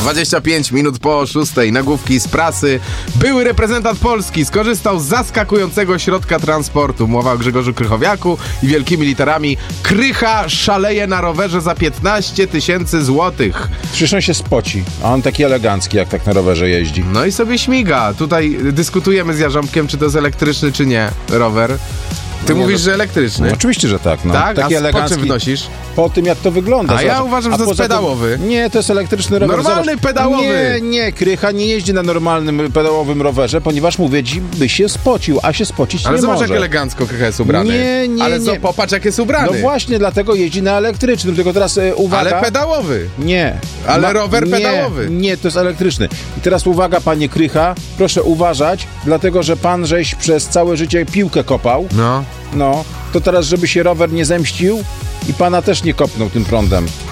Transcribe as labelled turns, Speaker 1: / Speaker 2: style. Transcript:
Speaker 1: 25 minut po 6. Nagłówki z prasy. Były reprezentant Polski skorzystał z zaskakującego środka transportu. Mowa o Grzegorzu Krychowiaku i wielkimi literami: Krycha szaleje na rowerze za 15 000 złotych.
Speaker 2: Przecież on się spoci, a on taki elegancki, jak tak na rowerze jeździ.
Speaker 1: No i sobie śmiga. Tutaj dyskutujemy z Jarząbkiem, czy to jest elektryczny, czy nie rower. Ty mówisz, że elektryczny.
Speaker 2: No, oczywiście, że tak. No.
Speaker 1: Tak?
Speaker 2: Taki
Speaker 1: A
Speaker 2: elegancki.
Speaker 1: po czym wnosisz?
Speaker 2: Po tym, jak to wygląda.
Speaker 1: A ja uważam, że to jest pedałowy.
Speaker 2: Nie, to jest elektryczny rower.
Speaker 1: Normalny pedałowy.
Speaker 2: Nie, Krycha nie jeździ na normalnym pedałowym rowerze, ponieważ, mówię ci, by się spocił, a się spocić
Speaker 1: Ale
Speaker 2: nie
Speaker 1: zobacz,
Speaker 2: może.
Speaker 1: jak elegancko Krycha jest ubrany.
Speaker 2: Nie.
Speaker 1: Ale popatrz, jak jest ubrany.
Speaker 2: No właśnie, dlatego jeździ na elektrycznym. Tylko teraz uwaga.
Speaker 1: Ale pedałowy.
Speaker 2: Nie.
Speaker 1: Ale rower pedałowy.
Speaker 2: Nie, to jest elektryczny. I teraz uwaga, panie Krycha, proszę uważać, dlatego, że pan żeś przez całe życie piłkę kopał.
Speaker 1: No.
Speaker 2: No, to teraz, żeby się rower nie zemścił i pana też nie kopnął tym prądem.